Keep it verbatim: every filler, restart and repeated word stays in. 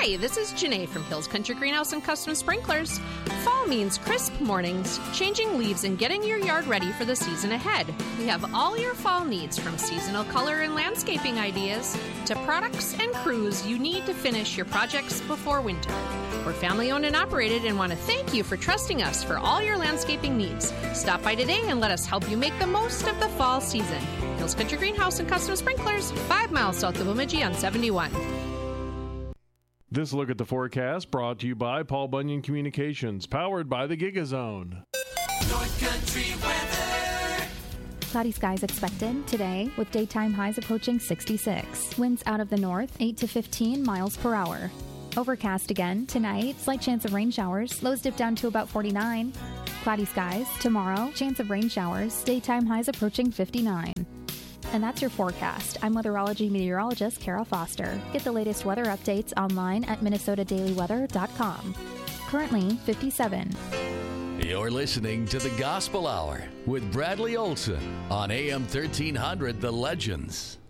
Hi, this is Janae from Hills Country Greenhouse and Custom Sprinklers. Fall means crisp mornings, changing leaves, and getting your yard ready for the season ahead. We have all your fall needs, from seasonal color and landscaping ideas to products and crews you need to finish your projects before winter. We're family owned and operated and want to thank you for trusting us for all your landscaping needs. Stop by today and let us help you make the most of the fall season. Hills Country Greenhouse and Custom Sprinklers, five miles south of Bemidji on seventy-one. This look at the forecast brought to you by Paul Bunyan Communications, powered by the GigaZone. North Country weather. Cloudy skies expected today with daytime highs approaching sixty-six. Winds out of the north, eight to fifteen miles per hour. Overcast again tonight, slight chance of rain showers. Lows dip down to about forty-nine. Cloudy skies tomorrow, chance of rain showers. Daytime highs approaching fifty-nine. And that's your forecast. I'm weatherology meteorologist Kara Foster. Get the latest weather updates online at minnesota daily weather dot com. Currently fifty-seven. You're listening to the Gospel Hour with Bradley Olson on A M thirteen hundred The Legends.